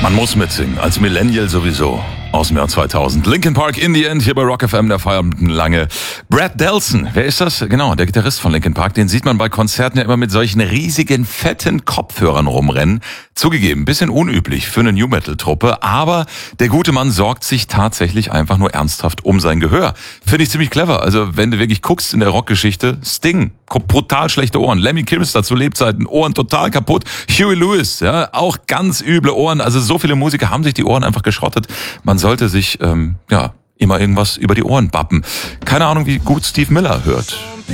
Man muss mitsingen, als Millennial sowieso. Aus dem Jahr 2000. Linkin Park in the End, hier bei Rock FM, der Feierabend lange. Brad Delson, wer ist das? Genau, der Gitarrist von Linkin Park. Den sieht man bei Konzerten ja immer mit solchen riesigen, fetten Kopfhörern rumrennen. Zugegeben, bisschen unüblich für eine New-Metal-Truppe, aber der gute Mann sorgt sich tatsächlich einfach nur ernsthaft um sein Gehör. Finde ich ziemlich clever. Also wenn du wirklich guckst in der Rockgeschichte, Sting, brutal schlechte Ohren. Lemmy Kilmister zu Lebzeiten, Ohren total kaputt. Huey Lewis, ja, auch ganz üble Ohren. Also so viele Musiker haben sich die Ohren einfach geschrottet. Man sollte sich immer irgendwas über die Ohren bappen. Keine Ahnung, wie gut Steve Miller hört.